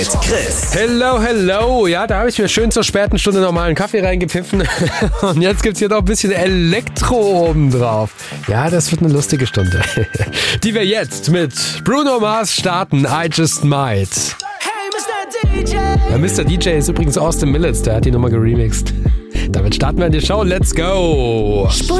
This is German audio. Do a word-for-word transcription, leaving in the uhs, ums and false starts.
Chris. Hello, hello. Ja, da habe ich mir schön zur späten Stunde normalen Kaffee reingepfiffen. Und jetzt gibt's hier noch ein bisschen Elektro oben drauf. Ja, das wird eine lustige Stunde. Die wir jetzt mit Bruno Mars starten. I Just Might. Hey, Mister D J. Ja, Mister D J ist übrigens Austin Millets. Der hat die Nummer geremixed. Damit starten wir in die Show. Let's go.